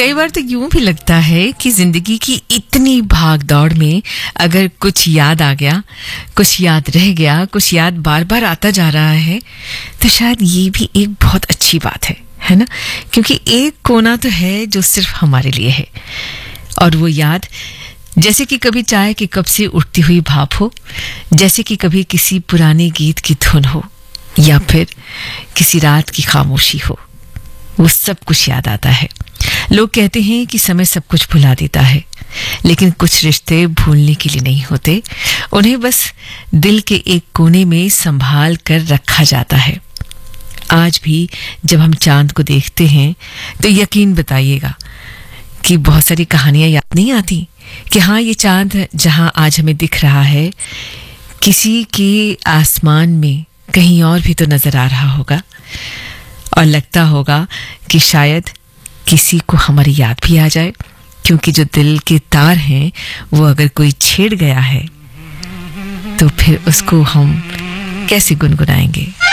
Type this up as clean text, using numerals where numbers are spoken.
कई बार तो यूं भी लगता है कि जिंदगी की इतनी भाग दौड़ में अगर कुछ याद आ गया, कुछ याद रह गया, कुछ याद बार बार आता जा रहा है, तो शायद ये भी एक बहुत अच्छी बात है ना? क्योंकि एक कोना तो है जो सिर्फ हमारे लिए है, और वो याद जैसे कि कभी चाय के कप से उठती हुई भाप हो, जैसे कि कभी किसी पुराने गीत की धुन हो, या फिर किसी रात की खामोशी हो, वो सब कुछ याद आता है। लोग कहते हैं कि समय सब कुछ भुला देता है, लेकिन कुछ रिश्ते भूलने के लिए नहीं होते, उन्हें बस दिल के एक कोने में संभाल कर रखा जाता है। आज भी जब हम चांद को देखते हैं तो यकीन बताइएगा कि बहुत सारी कहानियां याद नहीं आती कि हाँ, ये चांद जहां आज हमें दिख रहा है, किसी के आसमान में कहीं और भी तो नजर आ रहा होगा, और लगता होगा कि शायद किसी को हमारी याद भी आ जाए, क्योंकि जो दिल के तार हैं वो अगर कोई छेड़ गया है तो फिर उसको हम कैसे गुनगुनाएंगे।